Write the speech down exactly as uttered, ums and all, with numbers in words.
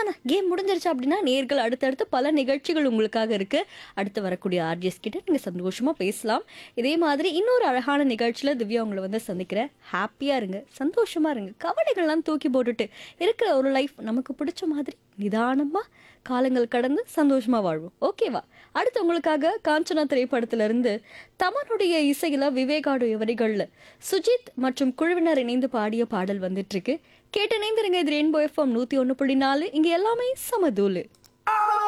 அவ்வளோதானே கேம் முடிஞ்சிருச்சு அப்படின்னா நேர்கள் அடுத்தடுத்து பல நிகழ்ச்சிகள் உங்களுக்காக இருக்கு. அடுத்து வரக்கூடிய ஆர்ஜிஎஸ் கிட்ட நீங்க சந்தோஷமா பேசலாம். இதே மாதிரி இன்னொரு அழகான நிகழ்ச்சியில திவ்யா உங்களை வந்து சந்திக்கிறேன். ஹாப்பியா இருங்க, சந்தோஷமா இருங்க, கவலைகள்லாம் தூக்கி போட்டுட்டு இருக்கிற ஒரு லைஃப் நமக்கு பிடிச்ச மாதிரி நிதானமா காலங்கள் கடந்து சந்தோஷமா வாழ்வோம். ஓகேவா? அடுத்து உங்களுக்காக காஞ்சனா திரைப்படத்துல இருந்து தமனுடைய இசையில விவேகாவுடைய வரிகள்ல சுஜித் மற்றும் குழுவினர் இணைந்து பாடிய பாடல் வந்துட்டு இருக்கு. கேட்டு இணைந்திருங்க. இது ரெயின்போ எஃப்எம் நூத்தி ஒன்னு புள்ளி நாலு. இங்க எல்லாமே சமதூளு.